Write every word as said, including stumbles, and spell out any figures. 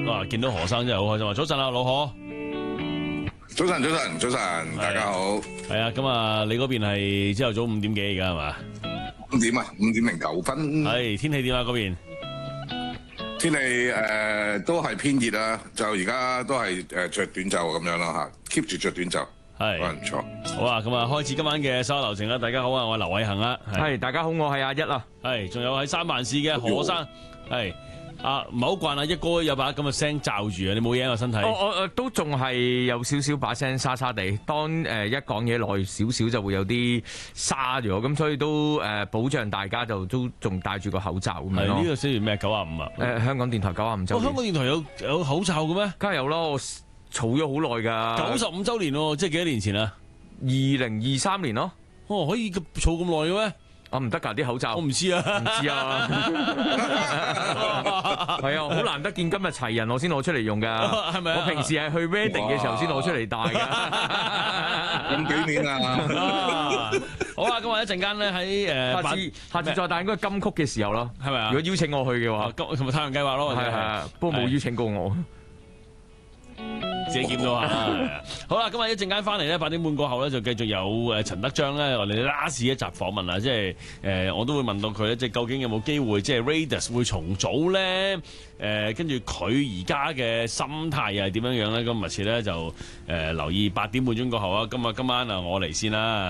哇！見到何生真係好開心啊！早晨啊，老何。 早晨，早晨，早晨，大家好。 係啊，咁啊，你嗰邊係朝頭早五點幾而家係嘛？ 五點啊，五點零九分。 係天氣點啊？嗰邊天氣誒都係偏熱啊，就而家都係誒著短袖咁樣啦嚇 ，keep 住着短袖， 係都係唔錯。 好啊，咁啊，開始今晚嘅所有流程啦。大家好啊，我係劉偉恒啊。 係大家好，我係阿一啊。 係，仲有喺三藩市嘅何生。係啊，唔係好慣啊，一哥有把咁嘅聲罩住啊，你冇嘢啊個身體。 我我都仲係有少少把聲沙沙地，當誒一講嘢耐少少就會有啲沙咗，咁所以都誒保障大家就都仲戴住個口罩咁樣咯。 呢個寫住咩？九啊五啊？ 誒，香港電台九啊五週年。 香港電台有有口罩嘅咩？ 梗係有咯，我儲咗好耐㗎。 九十五週年喎，即係幾多年前啊？ 二零二三年咯。 哦，可以儲咁耐嘅咩？ 我唔得㗎啲口罩， 我唔知啊， 唔知啊，係啊，好難得見今日齊人，我先攞出嚟用㗎， 係咪？ 我平時係去 wedding 嘅時候先攞出嚟戴㗎， 咁幾年啊？ 好啊，咁我一陣間咧喺誒， 下次下次再戴應該金曲嘅時候咯， 係咪啊？ 如果邀請我去嘅話， 同埋太陽計劃咯， 係係，不過冇邀請過我。 自己檢到下啦。好啦，今日一陣間翻嚟咧，八點半過後咧就繼續有誒陳德章咧，我哋 last 一集訪問啊，即係誒我都會問到佢咧，即係究竟有冇機會即係 Raiders 會重組咧？誒跟住佢而家嘅心態又係點樣樣咧？咁密切咧就誒留意八點半鐘過後啊。今日今晚啊，我嚟先啦。